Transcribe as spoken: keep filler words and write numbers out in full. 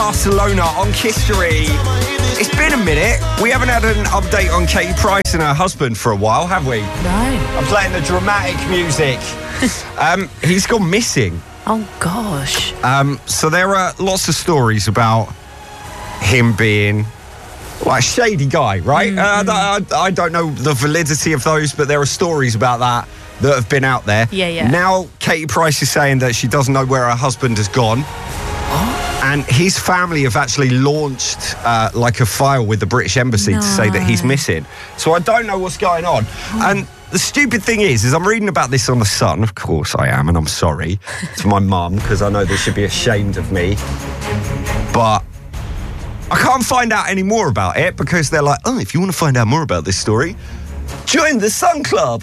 Barcelona on History. It's been a minute. We haven't had an update on Katie Price and her husband for a while, have we? No. I'm playing the dramatic music. um, he's gone missing. Oh, gosh. Um, so there are lots of stories about him being like a shady guy, right? Mm-hmm. Uh, I, I don't know the validity of those, but there are stories about that that have been out there. Yeah, yeah. Now, Katie Price is saying that she doesn't know where her husband has gone. And his family have actually launched uh, like a file with the British Embassy No. to say that he's missing. So I don't know what's going on. Oh. And the stupid thing is, is I'm reading about this on The Sun. Of course I am, and I'm sorry to my mum, because I know they should be ashamed of me. But I can't find out any more about it, because they're like, oh, if you want to find out more about this story, join the Sun Club.